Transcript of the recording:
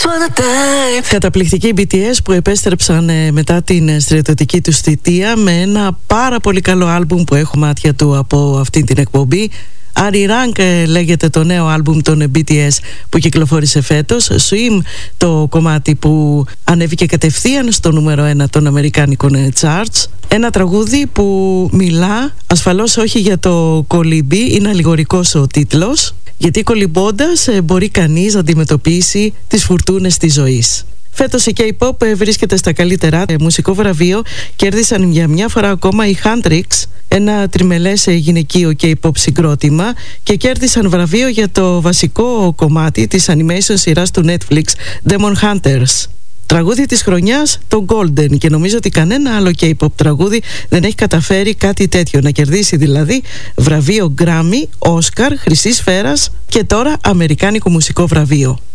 Καταπληκτικοί BTS που επέστρεψαν μετά την στρατιωτική τους θητεία με ένα πάρα πολύ καλό άλμπουμ που έχω μάτια του από αυτή την εκπομπή. Ari Rank λέγεται το νέο άλμπουμ των BTS που κυκλοφόρησε φέτος. Swim, το κομμάτι που ανέβηκε κατευθείαν στο νούμερο 1 των αμερικάνικων charts. Ένα τραγούδι που μιλά ασφαλώς όχι για το κολύμπι, είναι αλληγορικός ο τίτλος, γιατί κολυμπώντας μπορεί κανείς να αντιμετωπίσει τις φουρτούνες της ζωής. Φέτος η K-pop βρίσκεται στα καλύτερα. Μουσικό βραβείο κέρδισαν για μια φορά ακόμα οι Huntrix, ένα τριμελές γυναικείο K-pop συγκρότημα, και κέρδισαν βραβείο για το βασικό κομμάτι της animation σειράς του Netflix Demon Hunters. Τραγούδι της χρονιάς το Golden, και νομίζω ότι κανένα άλλο K-pop τραγούδι δεν έχει καταφέρει κάτι τέτοιο, να κερδίσει δηλαδή βραβείο Grammy, Oscar, Χρυσής Σφαίρας και τώρα αμερικάνικο μουσικό βραβείο.